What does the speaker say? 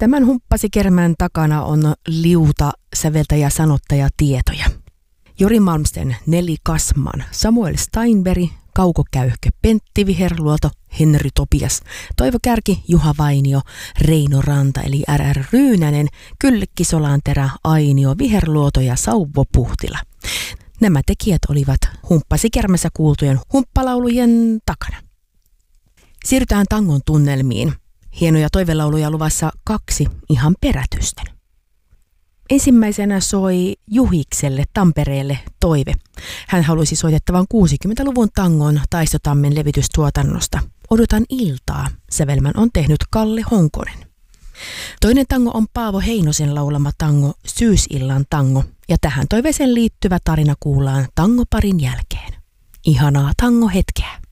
Tämän humppasikermän takana on liuta säveltäjä sanottaja tietoja. Jori Malmsten, Nelli Kasman, Samuel Steinberg, Kauko Käyhkö, Pentti Viherluoto, Henry Topias, Toivo Kärki, Juha Vainio, Reino Ranta eli R.R. Ryynänen, Kyllikki Solanterä, Ainio Viherluoto ja Sauvo Puhtila. Nämä tekijät olivat humppasikermässä kuultujen humppalaulujen takana. Siirrytään tangon tunnelmiin. Hienoja toivelauluja luvassa 2 ihan perätysten. Ensimmäisenä soi Juhikselle Tampereelle toive. Hän halusi soitettavan 60-luvun tangon Taistotammen levytystuotannosta. Odotan iltaa. Sävelmän on tehnyt Kalle Honkonen. Toinen tango on Paavo Heinosen laulama tango Syysillan tango. Ja tähän toiveeseen liittyvä tarina kuullaan tangoparin jälkeen. Ihanaa tangohetkeä.